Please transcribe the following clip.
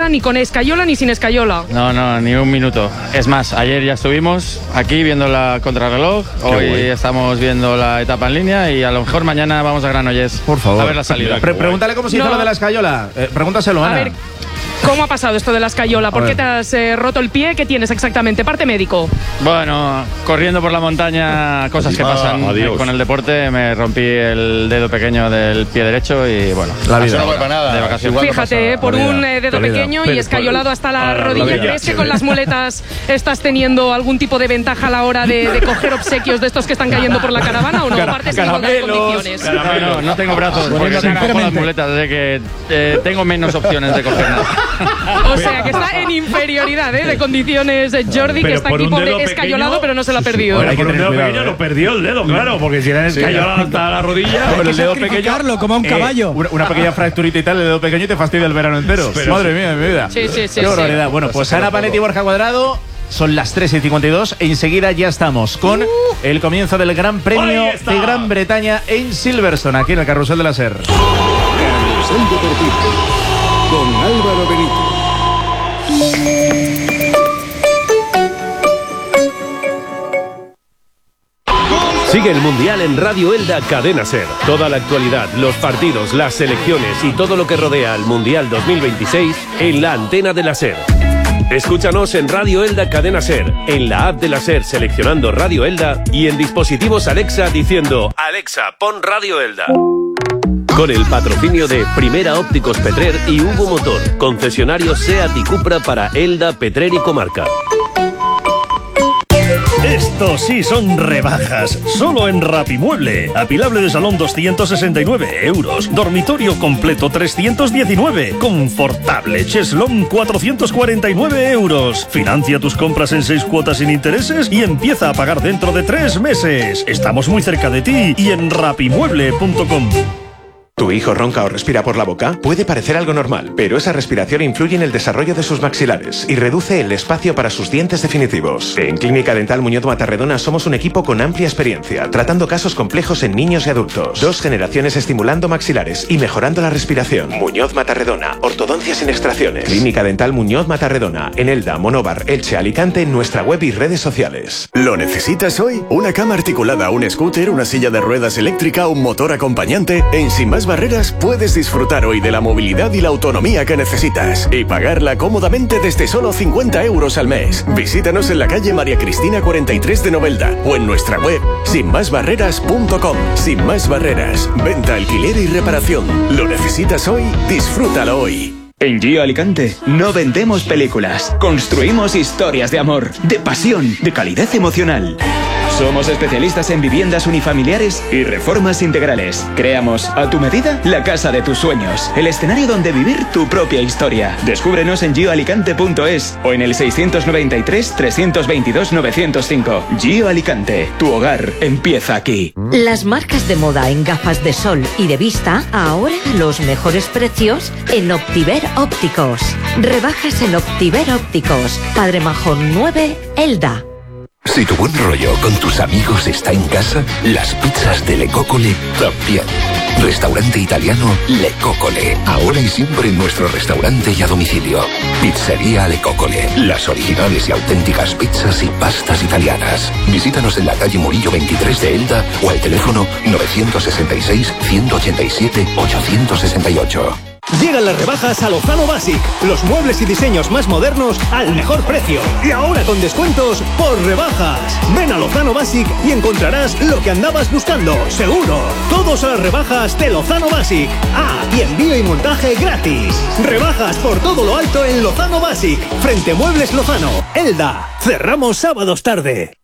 nada ni con escayola ni sin escayola. No, ni un minuto. Es más, ayer ya estuvimos aquí viendo la contrarreloj, hoy estamos viendo la etapa en línea y a lo mejor mañana vamos a Granollers. Por favor. A ver la salida. Pregúntale cómo se hizo lo de la escayola. Pregúntaselo, Ana. A ver, ¿cómo ha pasado esto de la escayola? ¿Por qué te has roto el pie? ¿Qué tienes exactamente? Parte médico. Bueno, corriendo por la montaña, cosas que pasan con el deporte. Me rompí el dedo pequeño del pie derecho y bueno, la vida. No vuelve para nada. De vacaciones. Fíjate, por un dedo pequeño y escayolado hasta la rodilla. ¿Crees que con las muletas estás teniendo algún tipo de ventaja a la hora de coger obsequios de estos que están cayendo por la caravana o no? Partes en igualdad de condiciones. No tengo brazos porque tengo las muletas, así que tengo menos opciones de coger nada. O sea, que está en inferioridad de condiciones Jordi, que está aquí pobre escayolado, pero no se lo ha perdido. Bueno, por un dedo pequeño lo perdió el dedo, claro, porque si era escayolado hasta la rodilla... Con el dedo pequeño, como a un caballo. Una pequeña fracturita y tal, el dedo pequeño y te fastidia el verano entero. Madre mía, mi vida. Sí. Qué barbaridad. Bueno, pues Ana Panetti y Borja Cuadrado... Son las 3:52. Enseguida ya estamos con el comienzo del Gran Premio de Gran Bretaña en Silverstone, aquí en el Carrusel de la SER. Carrusel Deportivo con Álvaro Benito. Sigue el Mundial en Radio Elda Cadena SER. Toda la actualidad, los partidos, las selecciones y todo lo que rodea al Mundial 2026 en la antena de la SER. Escúchanos en Radio Elda Cadena SER, en la app de la SER seleccionando Radio Elda y en dispositivos Alexa diciendo Alexa, pon Radio Elda. Con el patrocinio de Primera Ópticos Petrer y Hugo Motor, concesionarios SEAT y Cupra para Elda, Petrer y comarca. Estos sí son rebajas, solo en Rapimueble. Apilable de salón 269 euros, dormitorio completo 319, confortable cheslón 449 euros. Financia tus compras en 6 cuotas sin intereses y empieza a pagar dentro de 3 meses. Estamos muy cerca de ti y en rapimueble.com. ¿Tu hijo ronca o respira por la boca? Puede parecer algo normal, pero esa respiración influye en el desarrollo de sus maxilares y reduce el espacio para sus dientes definitivos. En Clínica Dental Muñoz Matarredona somos un equipo con amplia experiencia, tratando casos complejos en niños y adultos. 2 generaciones estimulando maxilares y mejorando la respiración. Muñoz Matarredona, ortodoncia sin extracciones. Clínica Dental Muñoz Matarredona, en Elda, Monóvar, Elche, Alicante, en nuestra web y redes sociales. ¿Lo necesitas hoy? ¿Una cama articulada, un scooter, una silla de ruedas eléctrica, un motor acompañante? En Sin Más Barreras puedes disfrutar hoy de la movilidad y la autonomía que necesitas y pagarla cómodamente desde solo 50 euros al mes. Visítanos en la calle María Cristina 43 de Novelda o en nuestra web sinmasbarreras.com. Sin Más Barreras, venta, alquiler y reparación. ¿Lo necesitas hoy? Disfrútalo hoy. En Gio Alicante no vendemos películas, construimos historias de amor, de pasión, de calidez emocional. Somos especialistas en viviendas unifamiliares y reformas integrales. Creamos a tu medida la casa de tus sueños, el escenario donde vivir tu propia historia. Descúbrenos en gioalicante.es o en el 693 322 905. Gio Alicante, tu hogar empieza aquí. Las marcas de moda en gafas de sol y de vista, ahora los mejores precios en Optiver Ópticos. Rebajas en Optiver Ópticos. Padre Majón 9, Elda. Si tu buen rollo con tus amigos está en casa, las pizzas de Le Coccole también. Restaurante italiano Le Coccole. Ahora y siempre en nuestro restaurante y a domicilio. Pizzería Le Coccole. Las originales y auténticas pizzas y pastas italianas. Visítanos en la calle Murillo 23 de Elda o al teléfono 966 187 868. Llegan las rebajas a Lozano Basic, los muebles y diseños más modernos al mejor precio. Y ahora con descuentos por rebajas. Ven a Lozano Basic y encontrarás lo que andabas buscando, seguro. Todos a las rebajas de Lozano Basic. Ah, y envío y montaje gratis. Rebajas por todo lo alto en Lozano Basic, frente Muebles Lozano, Elda. Cerramos sábados tarde.